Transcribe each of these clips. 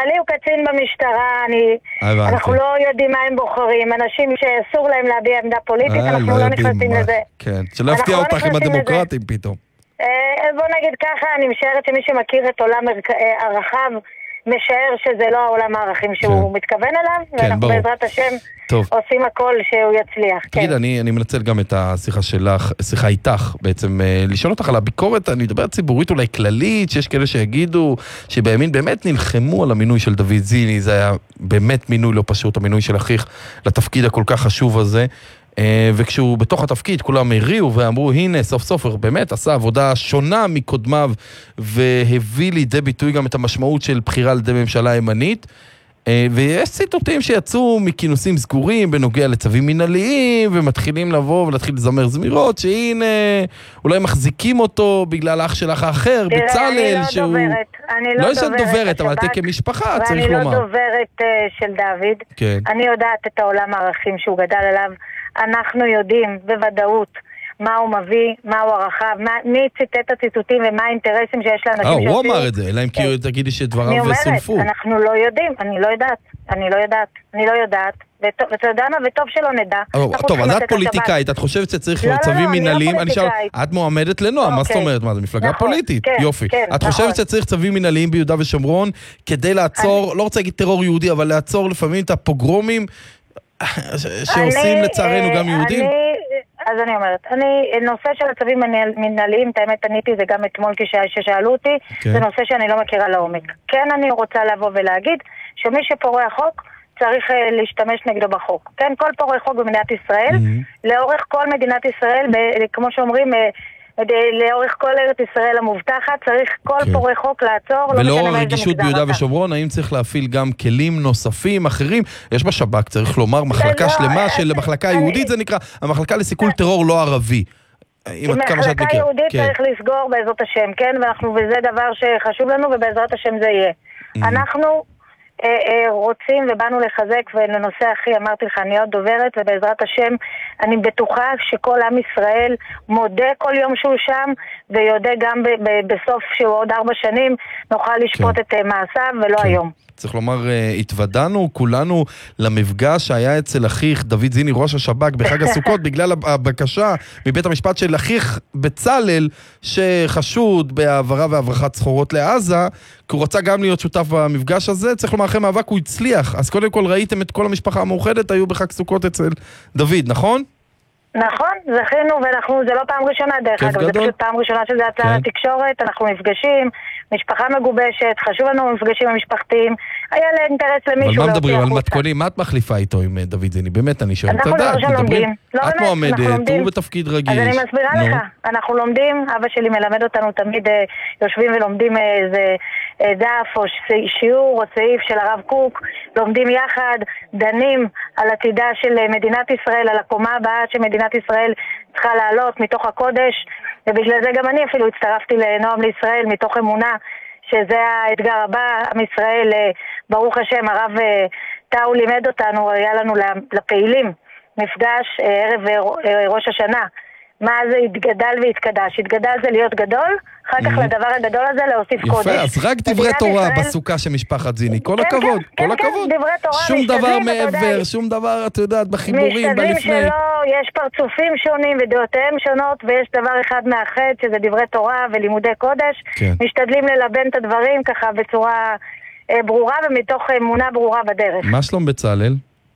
בעלי הוא קצין במשטרה, אנחנו לא יודעים מה הם בוחרים, אנשים שאסור להם להביע עמדה פוליטית, אנחנו לא נכנסים לזה. כן, שלא הפתיע אותך עם הדמוקרטים פתאום. בוא נגיד ככה, אני משערת שמי שמכיר את עולם הרחב, משער שזה לא העולם הערכים שהוא מתכוון אליו, ואנחנו בעזרת השם עושים הכל שהוא יצליח. תגיד, אני מנצל גם את השיחה שלך, שיחה איתך בעצם, לשאול אותך על הביקורת, אני מדבר ציבורית אולי כללית, שיש כאלה שיגידו שבימין באמת נלחמו על המינוי של דוד זיני, זה היה באמת מינוי לא פשוט, המינוי של אחיך לתפקיד הכל כך חשוב הזה, וכשהוא בתוך התפקיד כולם הריעו ואמרו הנה סוף סוף הוא באמת עשה עבודה שונה מקודמיו והביא לידי ביטוי גם את המשמעות של בחירה על ידי ממשלה ימנית, ויש ציטוטים שיצאו מכינוסים סגורים בנוגע לצווים מנהליים ומתחילים לבוא ולהתחיל לזמר זמירות שהנה אולי מחזיקים אותו בגלל אח שלך האחר בצלאל שהוא לא יש דוברת אבל אתם כמשפחה צריך לומר ואני לא דוברת של דוד, אני יודעת את העולם הערכים שהוא גדל עליו, אנחנו יודעים בוודאות מה הוא מביא, מה הוא הרחב, מי ציטט את הציטוטים ומה האינטרסים שיש לאנשים הוא אמר את זה, אלא אם כי תגידי שדבריו סולפו. אנחנו לא יודעים, אני לא יודעת, ואתה יודע מה, וטוב שלא נדע. טוב, אז את פוליטיקאית, את חושבת שצריך צווים מנהליים, את מועמדת לנועם, מה זאת אומרת, מה זה מפלגה פוליטית? יופי. את חושבת שצריך צווים מנהליים ביהודה ושומרון כדי לעצור, לא רוצה להגיד טרור יהודי, אבל לעצור לפעמים את הפוגרומים שעושים לצערנו גם יהודים? אז אני אומרת, נושא של הצווים מנהליים, את האמת עניתי זה גם אתמול כששאלו אותי, זה נושא שאני לא מכירה לעומק. כן אני רוצה לבוא ולהגיד שמי שפורע חוק צריך להשתמש נגדו בחוק. כן, כל פורע חוק במדינת ישראל, לאורך כל מדינת ישראל, כמו שאומרים, לאורך כל ארץ ישראל המובטחת, צריך כל פורע חוק לעצור. ולאור הרגישות ביהודה ושומרון, האם צריך להפעיל גם כלים נוספים אחרים? יש בשב"כ, צריך לומר, מחלקה שלמה של מחלקה יהודית, זה נקרא, המחלקה לסיכול טרור לא ערבי. מחלקה יהודית צריך לסגור בעזרת השם, כן? וזה דבר שחשוב לנו, ובעזרת השם זה יהיה. אנחנו רוצים ובאנו לחזק, ולנושא הכי אמרתי לך, אני עוד דוברת, ובעזרת השם אני בטוחה שכל עם ישראל מודה כל יום שהוא שם, ויודע גם בסוף שהוא עוד 4 שנים נוכל לשפוט את מעשיו ולא היום. צריך לומר, התוודענו כולנו למפגש שהיה אצל אחיך דוד זיני ראש השב"כ בחג הסוכות בגלל הבקשה מבית המשפט של אחיך בצלאל שחשוד בהעברה והברחת סחורות לעזה, כי הוא רצה גם להיות שותף במפגש הזה. צריך לומר, אחרי מאבק הוא הצליח, אז קודם כל ראיתם את כל המשפחה המאוחדת היו בחג סוכות אצל דוד, נכון? נכון, זכינו, זה לא פעם ראשונה דרך אגב, זה פשוט פעם ראשונה שזה יצא לתקשורת, אנחנו נפגשים, משפחה מגובשת, חשוב לנו מפגשים המשפחתיים, היה לאינטרס למישהו. אבל מה מדברים? על מתכונים, מה את מחליפה איתו עם דוד זיני? באמת, אני שואל, אתה יודע, מדברים, את מועמדת, הוא בתפקיד רגיש. אז אני מסבירה לך, אנחנו לומדים, אבא שלי מלמד אותנו תמיד, יושבים ולומדים איזה דף או שיעור או סעיף של הרב קוק, לומדים יחד, דנים על עתידה של מדינת ישראל, על הקומה הבאה שמדינת ישראל צריכה לעלות מתוך הקודש, ובגלל זה גם אני אפילו הצטרפתי לנועם לישראל מתוך אמונה שזה האתגר הבא. עם ישראל, ברוך השם, הרב טאו לימד אותנו, היה לנו לפעילים מפגש ערב ראש השנה, מה זה התגדל והתקדש. התגדל זה להיות גדול, אחר כך לדבר הגדול הזה להוסיף קודש. יפה, אז רק דברי תורה בסוכה של משפחת זיני, כל הכבוד, כל הכבוד. שום דבר מעבר, שום דבר, את יודעת, בחיבורים, בלפני. משתדלים שלא, יש פרצופים שונים ודעותיהם שונות, ויש דבר אחד מאחד, שזה דברי תורה ולימודי קודש. משתדלים ללבן את הדברים ככה בצורה ברורה, ומתוך אמונה ברורה בדרך. מה שלום בצלאל?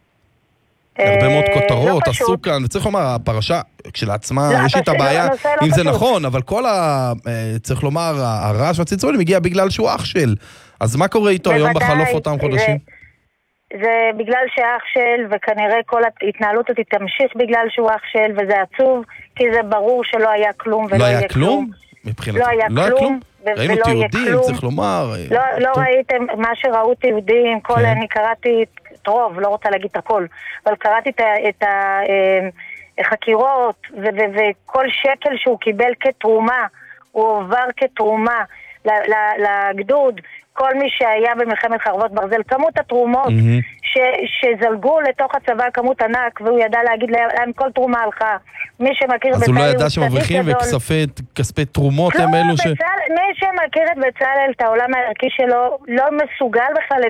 הרבה מאוד כותרות, עשו כאן, וצריך לומר, הפרשה כשלעצמה, יש את הבעיה, אם זה נכון, אבל כל צריך לומר, הרעש והצלצולים מגיע בגלל שהוא אח של. אז מה קורה איתו היום בחלוף אותם חודשים? זה בגלל שאח של, וכנראה כל ההתנהלות אותי תמשיך בגלל שהוא אח של, וזה עצוב, כי זה ברור שלא היה כלום ולא יהיה כלום. לא היה כלום? ראינו תיעודים, צריך לומר. לא ראיתם, מה שראו תיעודים, אני קראתי רוב, לא רוצה להגיד הכל, אבל קראתי את החקירות, וכל שקל שהוא קיבל כתרומה, הוא עובר כתרומה לגדוד, כל מי שהיה במלחמת חרבות ברזל, כמות התרומות שזלגו לתוך הצבא, כמות ענק, והוא ידע להגיד להם כל תרומה הלכה. מי שמכיר אז הוא לא ידע שמבריחים וכספי תרומות הם אלו ש... מי שמכיר את בצלאל, את העולם הערכי שלו, לא מסוגל בכלל